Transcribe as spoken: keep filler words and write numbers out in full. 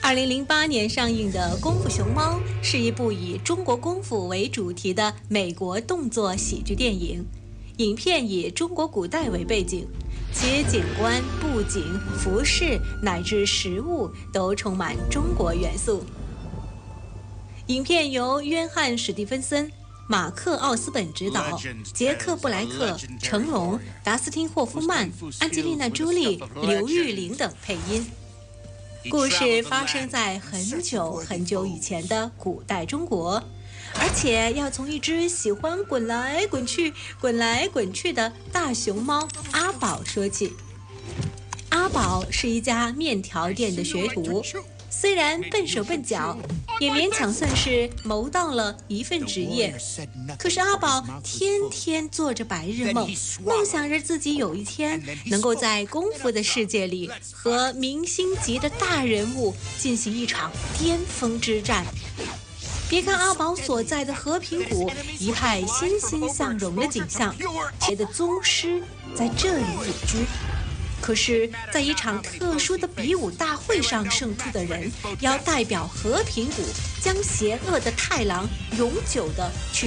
二零零八年上映的《功夫熊猫》是一部以中国功夫为主题的美国动作喜剧电影。影片以中国古代为背景，其景观、布景、服饰乃至食物都充满中国元素。影片由约翰·史蒂芬森、马克·奥斯本执导，杰克·布莱克、成龙、达斯汀·霍夫曼、安吉丽娜·朱莉、刘玉玲等配音。故事发生在很久很久以前的古代中国，而且要从一只喜欢滚来滚去、滚来滚去的大熊猫阿宝说起。阿宝是一家面条店的学徒，虽然笨手笨脚，也勉强算是谋到了一份职业。可是阿宝天天做着白日梦，梦想着自己有一天能够在功夫的世界里和明星级的大人物进行一场巅峰之战。别看阿宝所在的和平谷一派欣欣向荣的景象，别的宗师在这里隐居。可是在一场特殊的比武大会上胜出的人，要代表和平谷将邪恶的太郎永久的驱